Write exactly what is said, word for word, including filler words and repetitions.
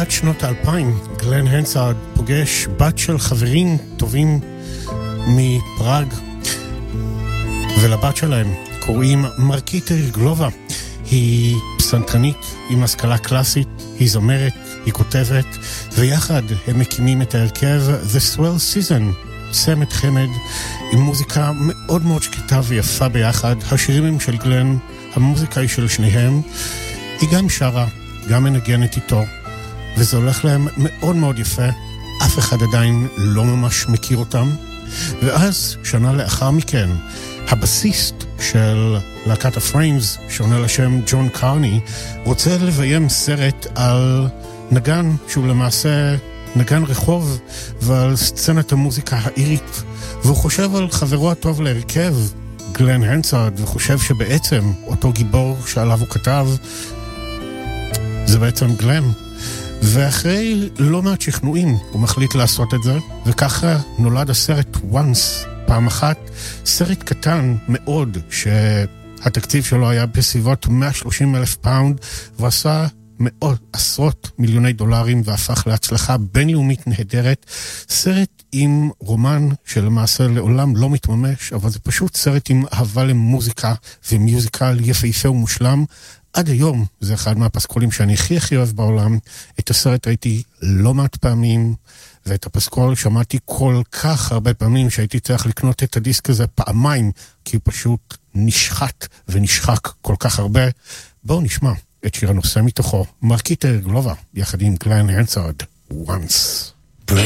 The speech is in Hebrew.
בתחילת שנות האלפיים, גלן הנסארד פוגש בת של חברים טובים מפראג, ולבת שלהם קוראים מרקיטה אירגלובה. היא פסנתרנית עם השכלה קלאסית, היא זמרת, היא כותבת, ויחד הם מקימים את ההרכב The Swell Season, צמד חמד עם מוזיקה מאוד מאוד שקטה ויפה ביחד. השירים הם של גלן, המוזיקה היא של שניהם, היא גם שרה, גם מנגנת איתו, וזה הולך להם מאוד מאוד יפה. אף אחד עדיין לא ממש מכיר אותם. ואז שנה לאחר מכן הבסיסט של להקת הפריימס, שעונה לשם ג'ון קרני, רוצה לביים סרט על נגן שהוא למעשה נגן רחוב ועל סצנת המוזיקה האירית, והוא חושב על חברו הטוב להרכב, גלן הנסארד, וחושב שבעצם אותו גיבור שעליו הוא כתב זה בעצם גלן. ואחרי לא מעט שכנועים הוא מחליט לעשות את זה, וככה נולד הסרט Once, פעם אחת, סרט קטן מאוד שהתקציב שלו היה בסביבות מאה ושלושים אלף פאונד, ועשה מאות, עשרות מיליוני דולרים, והפך להצלחה בינלאומית נהדרת. סרט עם רומן שלמעשה לעולם לא מתממש, אבל זה פשוט סרט עם אהבה למוזיקה ומיוזיקל יפהפה ומושלם. עד היום זה אחד מהפסקולים שאני הכי הכי אוהב בעולם. את הסרט ראיתי לא מעט פעמים, ואת הפסקול שמעתי כל כך הרבה פעמים שהייתי צריך לקנות את הדיסק הזה פעמיים, כי הוא פשוט נשחט ונשחק כל כך הרבה. בואו נשמע את שיר הנושא מתוכו, מרקיטה אירגלובה, יחד עם גלן הנסארד, Once.